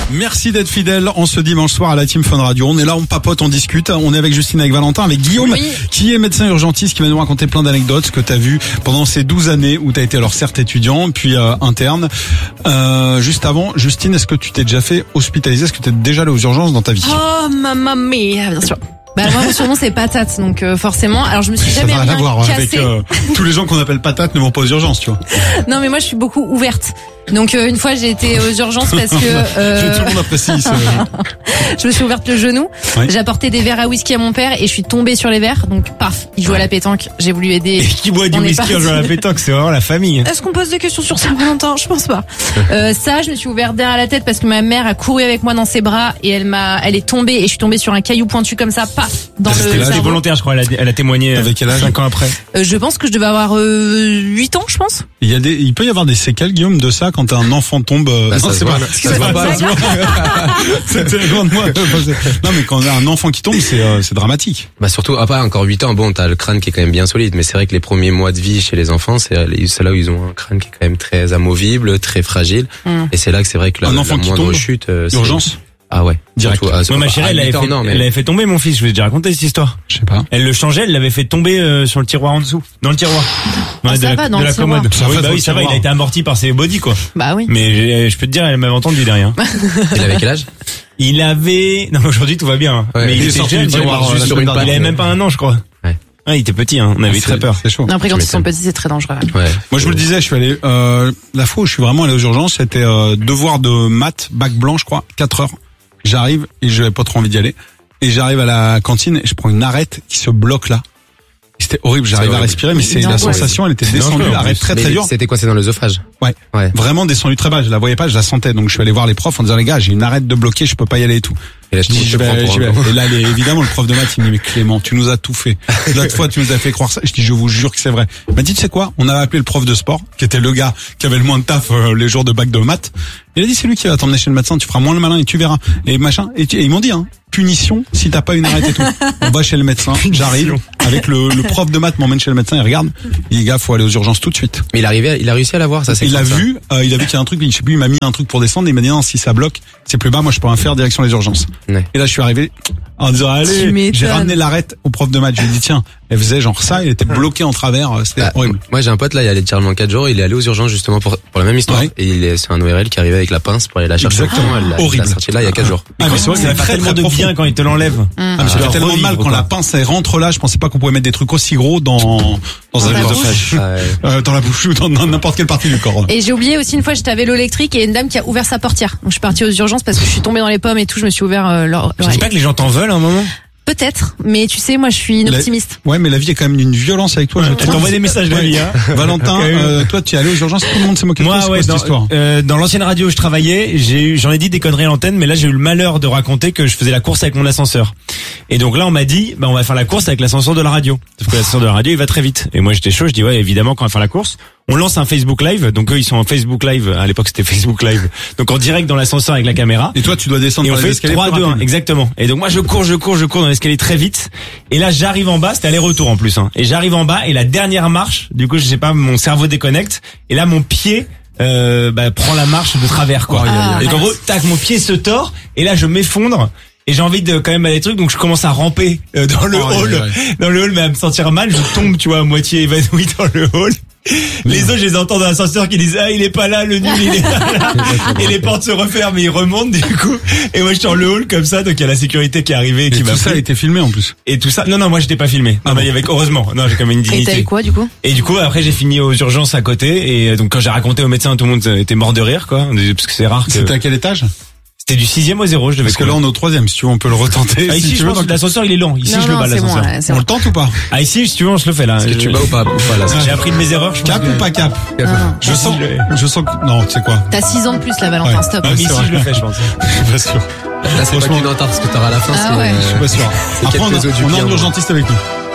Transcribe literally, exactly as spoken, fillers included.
Merci d'être fidèle en ce dimanche soir à la Team Fun Radio. On est là, on papote, on discute. On est avec Justine, avec Valentin, avec Guillaume, oui. qui est médecin urgentiste, qui va nous raconter plein d'anecdotes que tu as vues pendant ces douze années où tu as été alors certes étudiant, puis euh, interne. Euh, juste avant, Justine, est-ce que tu t'es déjà fait hospitaliser? Est-ce que tu es déjà allé aux urgences dans ta vie? Oh, mamma mia, bien sûr. Bah moi mon surnom c'est Patate, donc euh, forcément. Alors je me suis jamais rien rien à voir cassé. avec euh, tous les gens qu'on appelle Patate ne vont pas aux urgences, tu vois. Non mais moi je suis beaucoup ouverte. Donc euh, une fois j'ai été aux urgences parce que euh... tout le monde apprécie ça. Je me suis ouverte le genou. Oui. J'ai apporté des verres à whisky à mon père et je suis tombée sur les verres. Donc paf, il jouait à la pétanque. J'ai voulu aider. Et qui boit du On est whisky en parti. jouant à la pétanque? C'est vraiment la famille. Est-ce qu'on pose des questions sur ça, Valentin? Je pense pas. Euh, ça, je me suis ouvert derrière la tête parce que ma mère a couru avec moi dans ses bras et elle m'a, elle est tombée et je suis tombée sur un caillou pointu comme ça, paf, dans C'était le là, C'était cerveau. volontaire, je crois. Elle a, elle a témoigné. Avec quel âge? Cinq ans après. Euh, je pense que je devais avoir euh, huit ans, je pense. Il y a des, il peut y avoir des séquelles, Guillaume, de ça quand un enfant tombe. Euh... Bah, non, ça se c'est voit, pas. là. Ça Ça se voit se pas. voit. ça se voit. C'était loin de moi. Non, mais quand on a un enfant qui tombe, c'est, euh, c'est dramatique. Bah surtout après encore huit ans, bon t'as le crâne qui est quand même bien solide, mais c'est vrai que les premiers mois de vie chez les enfants, c'est les- c'est là où ils ont un crâne qui est quand même très amovible, très fragile, Mm. et c'est là que c'est vrai que la, Un la enfant qui moindre tombe, chute, euh, c'est- Urgence. Ah ouais, Direct. Surtout, ah, Moi, ma chérie, à elle avait huit ans, fait, non, mais- elle avait fait tomber mon fils. Je vous ai déjà raconté cette histoire. Je sais pas. Elle le changeait, elle l'avait fait tomber euh, sur le tiroir en dessous, dans le tiroir. Ah, Ouais, ça de la, va, dans de le la tiroir. commode. Ça Oui, va bah dans oui, le ça va, tiroir. il a été amorti par ses body quoi. Bah oui. Mais j'ai- je peux te dire, elle m'avait entendu derrière. Il avait quel âge? Il avait, non, aujourd'hui tout va bien. hein. Ouais, mais il il est était sorti jeune, du tiroir, ouais, euh, la juste semaine sur une dernière. patte. Il avait même pas un an, je crois. Ouais. Ah, il était petit, hein. On avait très C'est- peur. C'est chaud. Après, quand Tu ils sont m'étonnes. petits, c'est très dangereux. Ouais. Moi, je vous le disais, je suis allé, euh, la fois où je suis vraiment allé aux urgences, c'était, euh, devoir de maths, bac blanc, je crois, quatre heures. J'arrive, et j'avais pas trop envie d'y aller. Et j'arrive à la cantine, et je prends une arête qui se bloque là. Et c'était horrible, j'arrive à horrible. respirer, mais c'est, C'est la dangereux. sensation, elle était C'est descendue, dangereux, en l'arête plus. très Mais très dure. c'était quoi? C'est dans l'œsophage? Ouais. Ouais. Vraiment descendue très bas, je la voyais pas, je la sentais. Donc je suis allé voir les profs en disant, les gars, j'ai une arête de bloqué, je peux pas y aller et tout. Et là, je Je dis, te je prends vais, pour j'y un vais. con. Et là, les- évidemment, le prof de maths, il me dit, mais Clément, tu nous as tout fait. L'autre fois, tu nous as fait croire ça. Je dis, je vous jure que c'est vrai. Il m'a dit, tu sais quoi? On a appelé le prof de sport, qui était le gars qui avait le moins de taf euh, les jours de bac de maths. Il a dit, c'est lui qui va t'emmener chez le médecin, tu feras moins le malin et tu verras. Et machin. Et, tu- et ils m'ont dit, hein, punition si t'as pas une arête et tout. On va chez le médecin. J'arrive avec le, le prof de maths m'emmène chez le médecin, il regarde. Il dit, gars, faut aller aux urgences tout de suite. Mais il arrivait, il a réussi à l'avoir, ça c'est Il a comme ça. vu, euh, il a vu qu'il y a un truc, je sais plus, il m'a mis un truc pour descendre, et il m'a dit non, si ça bloque, c'est plus bas, moi je peux rien faire, direction les urgences. Ouais. Et là je suis arrivé en disant allez, m'étonnes. j'ai ramené l'arête au prof de maths, je lui ai dit tiens, elle faisait genre ça, il était bloqué en travers, euh, c'était Bah, horrible. moi j'ai un pote là, il allait littéralement quatre jours, il est allé aux urgences justement pour, pour la même histoire. Ouais. Et il est, c'est un O R L qui arrivait avec la pince pour aller la chercher. Exactement. Elle l'a- Horrible. Il l'a sorti là il y a quatre jours. Ah mais c'est vrai, Ça c'est fait très tellement très de profond. bien quand il te l'enlève. Ah, mais ça fait Ah, tellement revivre, mal quand quoi. la pince elle rentre là, je pensais pas qu'on pouvait mettre des trucs aussi gros dans dans, Dans un la œsophage. Ah ouais. Euh, dans la bouche ou dans dans n'importe quelle partie du corps. Et j'ai oublié aussi une fois, j'étais à vélo électrique et une dame qui a ouvert sa portière. Donc je suis partie aux urgences parce que je suis tombée dans les pommes et tout, je me suis ouvert euh, l'or- Je dis l'oreille. pas que les gens t'en veulent à un moment. Peut-être, mais tu sais, moi je suis une La- optimiste. Ouais, mais la vie est quand même d'une violence avec toi, je Elle trouve. t'envoie des messages de vie, hein. Valentin, Quand même. euh, toi tu es allé aux urgences, tout le monde s'est moqué de toi, Moi, c'est ouais, quoi cette dans, histoire? euh, dans l'ancienne radio où je travaillais, j'ai eu, j'en ai dit des conneries à l'antenne, mais là j'ai eu le malheur de raconter que je faisais la course avec mon ascenseur. Et donc là on m'a dit, bah on va faire la course avec l'ascenseur de la radio. Sauf que l'ascenseur de la radio il va très vite. Et moi j'étais chaud, je dis ouais évidemment quand on va faire la course, on lance un Facebook Live. Donc eux ils sont en Facebook Live. À l'époque c'était Facebook Live. Donc en direct dans l'ascenseur avec la caméra. Et toi tu dois descendre Et on par les fait escaliers trois, plus deux, un, rapide. exactement. Et donc moi je cours, je cours, je cours dans l'escalier très vite. Et là j'arrive en bas, c'était aller-retour en plus. Hein. Et j'arrive en bas et la dernière marche, du coup je sais pas, mon cerveau déconnecte. Et là mon pied euh, bah, prend la marche de travers quoi. Ah, et en mince. gros, tac, mon pied se tord. Et là je m'effondre. Et j'ai envie de quand même aller des trucs, donc je commence à ramper euh, dans le Oh, hall, ouais, ouais. dans le hall, mais à me sentir mal. Je tombe, tu vois, à moitié évanoui dans le hall. Les autres, je les entends dans l'ascenseur qui disent ah il est pas là, le nul il est pas là. Et les portes se referment et ils remontent du coup. Et moi je suis dans le hall comme ça, donc il y a la sécurité qui est arrivée et qui Et m'a tout ça a pris. été filmé en plus. Et tout ça. Non non, moi j'étais pas filmé. Ah Non, bon. mais avec heureusement. Non, j'ai quand même une Et t'as eu dignité. quoi du coup? Et du coup après j'ai fini aux urgences à côté et donc quand j'ai raconté au médecin, tout le monde était mort de rire quoi, parce que c'est rare. Que... C'était à quel étage? C'était du sixième au zéro, je devais Parce que là on est au troisième, si tu veux on peut le retenter. Ah, si ici, tu je veux, pense donc- que l'ascenseur il est long. Ici, Non, je le non, bats c'est bon, l'ascenseur. ouais, c'est on bon. le tente ou pas? Ah, ici, si tu veux, on se le fait là. Est-ce que Je- tu bats ou pas, ou pas là? J'ai appris de mes erreurs, je pense Cap que- ou pas cap? Non. Je Ah, sens, si, je le- je sens que, non, tu sais quoi? T'as six ans de plus là, Valentin, Ouais. stop. Ah, mais c'est ici, vrai. je le fais, je pense. Je suis pas sûr. Là c'est pas Franchement. qu'une entente, parce que t'auras à la fin, Ah c'est, ouais. Je suis pas sûr. c'est Après on a, quelques os du on a pied, un hein. urgentiste avec nous.